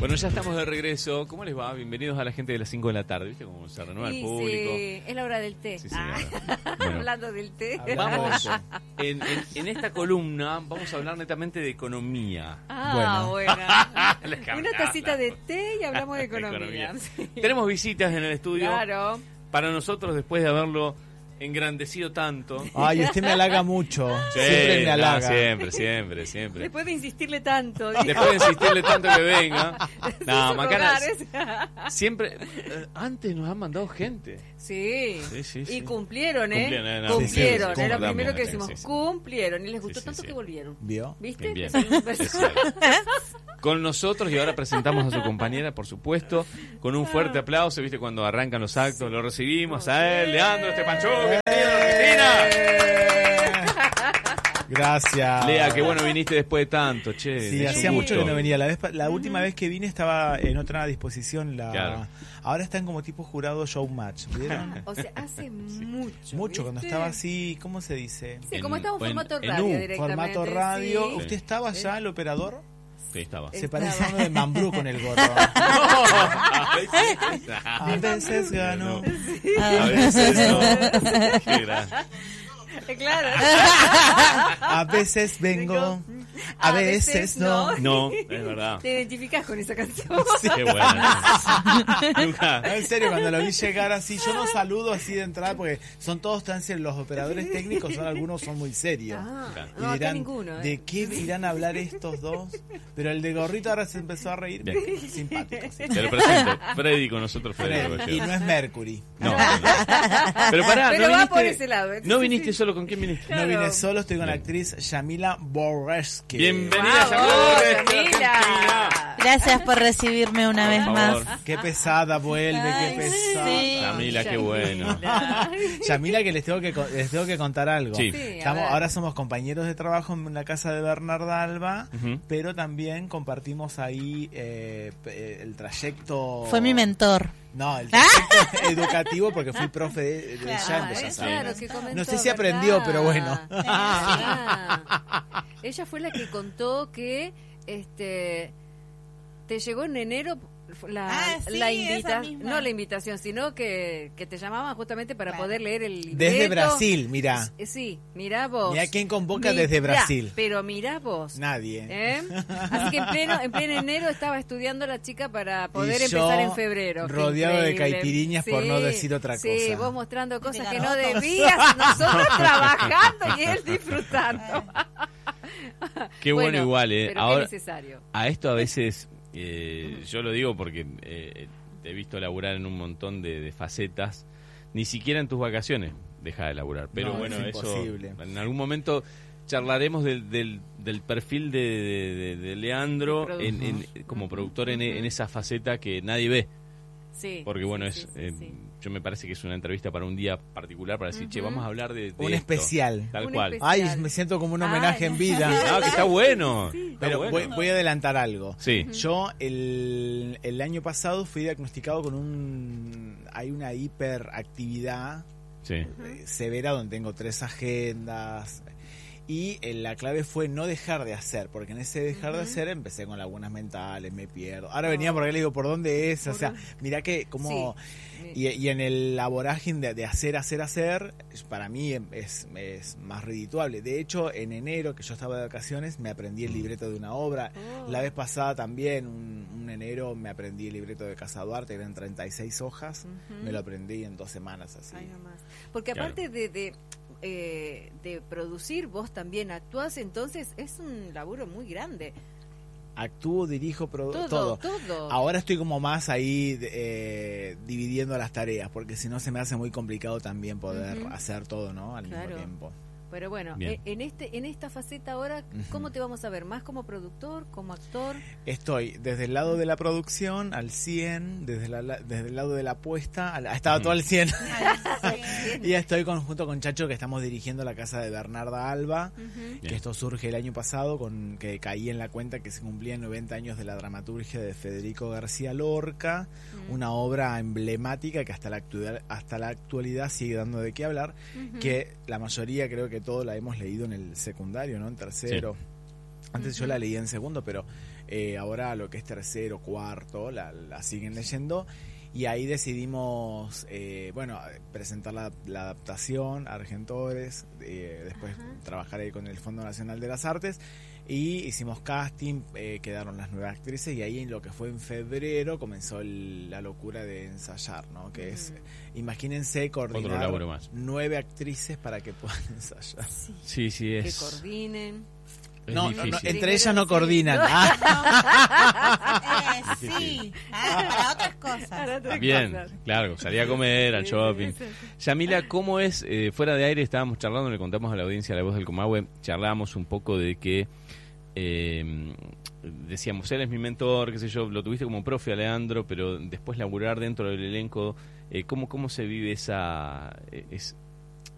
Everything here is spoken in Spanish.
Bueno, ya estamos de regreso. ¿Cómo les va? Bienvenidos a la gente de las 5 de la tarde. ¿Viste cómo se renueva el público? Sí, es la hora del té. Sí, bueno, Hablando del té. Vamos, en esta columna vamos a hablar netamente de economía. Bueno. Una tacita de té y hablamos de economía. Sí. Tenemos visitas en el estudio. Claro. Para nosotros, después de haberlo engrandecido tanto. Ay, usted me halaga mucho. Sí, siempre me halaga. Siempre. Después de insistirle tanto. Después de insistirle tanto que venga. No, Macana, hogares. siempre. Antes nos han mandado gente. Sí. Sí. Y cumplieron, ¿eh? Cumplieron. Era lo primero que decimos. Sí. Cumplieron. Y les gustó tanto que volvieron. ¿Vio? ¿Viste? Bien. Con nosotros, y ahora presentamos a su compañera, por supuesto, con un fuerte aplauso. ¿Viste? Cuando arrancan los actos, lo recibimos a él, Leandro Estepanchuk. Cristina. Gracias. Lea, qué bueno viniste después de tanto, che. Sí, hacía mucho que no venía. La última vez que vine estaba en otra disposición. Claro. Ahora están como tipo jurado showmatch, ¿vieron? O sea, hace mucho. Mucho, cuando estaba así, ¿cómo se dice? Sí, como estaba en formato en radio U, directamente. Formato radio. Sí. ¿Usted estaba ya, el operador? Sí, estaba. Se parece a uno de Mambrú con el gorro. A veces gano. A veces no. Qué gran. Claro. A veces vengo. A veces no. No, es verdad. Te identificás con esa canción. Sí, qué buena. Nunca. No, en serio, cuando lo vi llegar así, yo no saludo así de entrada porque son todos tan serios. Los operadores técnicos algunos son muy serios. Y No, dirán, acá ninguno. ¿de qué irán a hablar estos dos? Pero el de gorrito ahora se empezó a reír. Bien. Simpático. Sí. Te lo presento. Freddy con nosotros, Freddy. Y no es Mercury. No. Pero pará, Pero no va viniste, por ese lado. ¿no viniste solo? ¿Con quién viniste? Claro. No vine solo, estoy con la Bien. actriz Yamila Borreski. Bienvenida, Bravo, Yamila. Yamila. Gracias por recibirme una vez Por más. favor. Qué pesada vuelve, Ay, qué pesada. sí. Yamila, qué bueno. Yamila, que les tengo que contar algo. Sí. Ahora somos compañeros de trabajo en la casa de Bernarda Alba, Ujú. pero también compartimos ahí el trayecto. Fue mi mentor. No, el trayecto educativo, porque fui profe de ella, entonces ya Claro, sabemos. que comentó, No sé si aprendió, ¿verdad? pero bueno. Ella fue la que contó que te llegó en enero Sí, la esa invitación, misma. no la invitación, sino que te llamaban justamente para Claro. poder leer el libreto. Desde Brasil, mirá. Sí, mirá vos. Mirá quién convoca Mirá, desde Brasil. Pero mirá vos. Nadie. Así que en pleno enero estaba estudiando la chica para poder Y yo, empezar en febrero. Qué rodeado de increíble. caipiriñas, por no decir otra Sí, cosa. vos mostrando cosas De que no garrotos. debías, nosotros trabajando y él disfrutando. Qué bueno igual, Pero Ahora, qué necesario. a esto a veces, yo lo digo porque te he visto laburar en un montón de facetas. Ni siquiera en tus vacaciones deja de laburar. Pero No, bueno, es eso imposible. en algún momento charlaremos del perfil de Leandro como productor en esa faceta que nadie ve. Sí. Porque bueno, sí, sí. yo me parece que es una entrevista para un día particular para decir, che, vamos a hablar de Un esto. especial. Tal Un cual. especial. Ay, me siento como un homenaje en vida. No, que está bueno. Está Pero bueno. voy a adelantar algo. Sí. Yo el año pasado fui diagnosticado con hay una hiperactividad Sí. severa donde tengo 3 agendas. Y la clave fue no dejar de hacer, porque en ese dejar de hacer empecé con lagunas mentales, me pierdo. Ahora venía porque le digo, ¿por dónde es? O sea, mirá que como... Sí. Y en el vorágine de hacer, para mí es más redituable. De hecho, en enero, que yo estaba de vacaciones, me aprendí el libreto de una obra. La vez pasada también, un enero, me aprendí el libreto de Casa Duarte, eran 36 hojas. Me lo aprendí en 2 semanas, así. Ay, nomás. Porque aparte de producir, vos también actuás, entonces es un laburo muy grande. Actúo, dirijo, Todo. Ahora estoy como más ahí dividiendo las tareas, porque si no se me hace muy complicado también poder hacer todo, ¿no? Al mismo tiempo. Pero bueno, Bien. en esta faceta ahora, ¿cómo te vamos a ver? ¿Más como productor, como actor? Estoy desde el lado de la producción al 100, desde el lado de la apuesta, estaba todo al 100. Y estoy junto con Chacho, que estamos dirigiendo la casa de Bernarda Alba, que esto surge el año pasado, que caí en la cuenta que se cumplían 90 años de la dramaturgia de Federico García Lorca, una obra emblemática que hasta la actualidad sigue dando de qué hablar, que la mayoría, creo que todos la hemos leído en el secundario, ¿no? En tercero. Antes yo la leí en segundo, pero ahora lo que es tercero, cuarto, la siguen leyendo. Y ahí decidimos, presentar la adaptación a Argentores, después trabajar ahí con el Fondo Nacional de las Artes, y hicimos casting, quedaron las 9 actrices, y ahí en lo que fue en febrero comenzó la locura de ensayar, ¿no? Que es, imagínense coordinar 9 actrices para que puedan ensayar. Sí, es. Que coordinen. No, entre ellas no coordinan. Sí, para otras cosas. Bien, claro, salí a comer, al shopping. Yamila, ¿cómo es? Fuera de aire estábamos charlando, le contamos a la audiencia La Voz del Comahue, charlábamos un poco de que decíamos, él es mi mentor, qué sé yo, lo tuviste como profe a Leandro, pero después laburar dentro del elenco, ¿cómo se vive